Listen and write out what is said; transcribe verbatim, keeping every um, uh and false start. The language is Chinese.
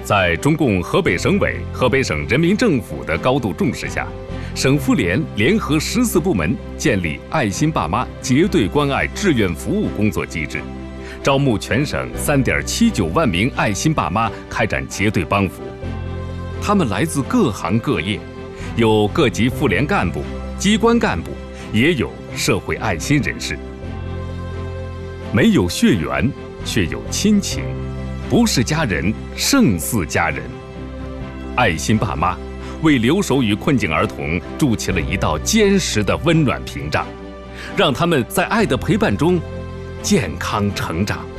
在中共河北省委、河北省人民政府的高度重视下，省妇联联合十四部门建立爱心爸妈结对关爱志愿服务工作机制，招募全省三点七九万名爱心爸妈开展结对帮扶。他们来自各行各业，有各级妇联干部、机关干部，也有社会爱心人士。没有血缘，却有亲情，不是家人，胜似家人。爱心爸妈为留守与困境儿童筑起了一道坚实的温暖屏障，让他们在爱的陪伴中健康成长。